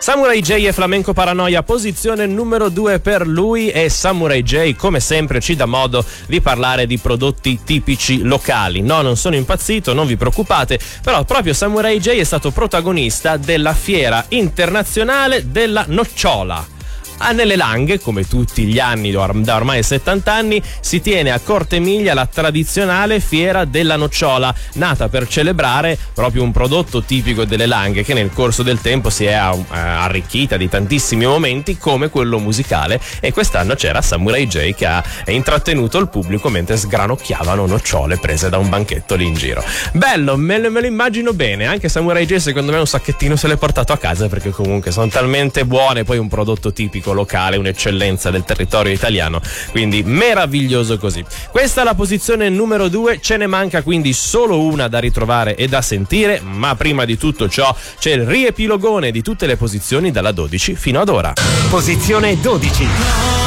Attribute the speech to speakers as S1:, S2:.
S1: Samurai J e Flamenco Paranoia, posizione numero 2 per lui, e Samurai J come sempre ci dà modo di parlare di prodotti tipici locali. No, non sono impazzito, non vi preoccupate, però proprio Samurai J è stato protagonista della fiera internazionale della nocciola. Nelle Langhe, come tutti gli anni da ormai 70 anni, si tiene a Cortemiglia la tradizionale fiera della nocciola, nata per celebrare proprio un prodotto tipico delle Langhe che nel corso del tempo si è arricchita di tantissimi momenti come quello musicale, e quest'anno c'era Samurai J che ha intrattenuto il pubblico mentre sgranocchiavano nocciole prese da un banchetto lì in giro. Bello, me lo immagino bene. Anche Samurai J secondo me un sacchettino se l'è portato a casa, perché comunque sono talmente buone, poi un prodotto tipico locale, un'eccellenza del territorio italiano, quindi meraviglioso così. Questa è la posizione numero 2, ce ne manca quindi solo una da ritrovare e da sentire, ma prima di tutto ciò c'è il riepilogone di tutte le posizioni dalla 12 fino ad ora.
S2: Posizione 12.